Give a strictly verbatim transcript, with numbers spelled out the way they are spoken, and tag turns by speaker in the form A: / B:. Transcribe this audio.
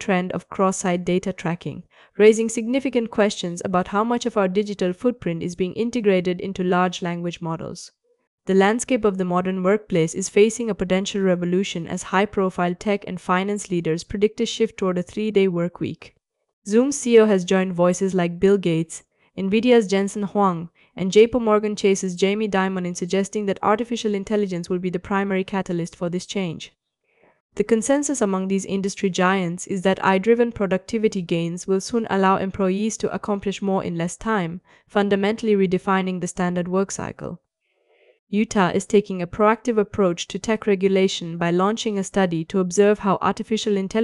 A: trend of cross-site data tracking, raising significant questions about how much of our digital footprint is being integrated into large language models. The landscape of the modern workplace is facing a potential revolution as high-profile tech and finance leaders predict a shift toward a three-day workweek. Zoom's C E O has joined voices like Bill Gates, NVIDIA's Jensen Huang, and J P Morgan Chase's Jamie Dimon in suggesting that artificial intelligence will be the primary catalyst for this change. The consensus among these industry giants is that A I-driven productivity gains will soon allow employees to accomplish more in less time, fundamentally redefining the standard work cycle. Utah is taking a proactive approach to tech regulation by launching a study to observe how artificial intelligence